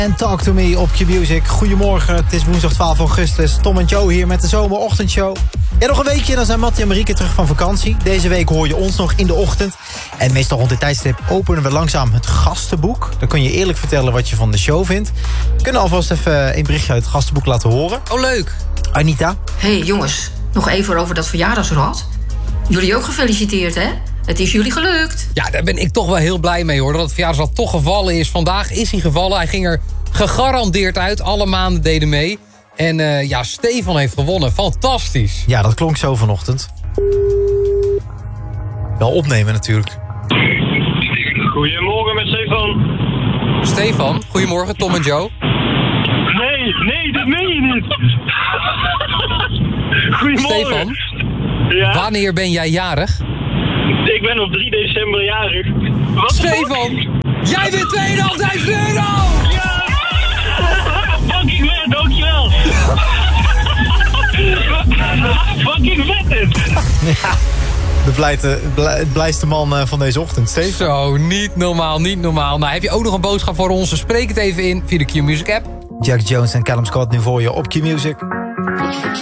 En Talk To Me op Q-Music. Goedemorgen, het is woensdag 12 augustus. Tom en Joe hier met de zomerochtendshow. Ja, nog een weekje, dan zijn Mattie en Marieke terug van vakantie. Deze week hoor je ons nog in de ochtend. En meestal rond dit tijdstip openen we langzaam het gastenboek. Dan kun je eerlijk vertellen wat je van de show vindt. We kunnen alvast even een berichtje uit het gastenboek laten horen. Oh, leuk. Anita? Hey jongens, nog even over dat verjaardagsrad. Jullie ook gefeliciteerd, hè? Het is jullie gelukt. Ja, daar ben ik toch wel heel blij mee, hoor. Dat het verjaardagsrad toch gevallen is. Vandaag is hij gevallen. Hij ging er gegarandeerd uit. Alle maanden deden mee. En ja, Stefan heeft gewonnen. Fantastisch. Ja, dat klonk zo vanochtend. Wel opnemen natuurlijk. Goedemorgen met Stefan. Stefan, goedemorgen, Tom en Joe. Nee, dat meen je niet. Goedemorgen. Stefan, Ja, wanneer ben jij jarig? ik ben op 3 december jarig. Wat? Stefan, jij wint 2.500 euro! Ja! Fucking vet, dankjewel. Fucking vet het. Ja, het blijste man van deze ochtend, Stefan. Zo, niet normaal, niet normaal. Nou, heb je ook nog een boodschap voor ons? Spreek het even in via de Q-Music app. Jack Jones en Callum Scott nu voor je op Q-Music.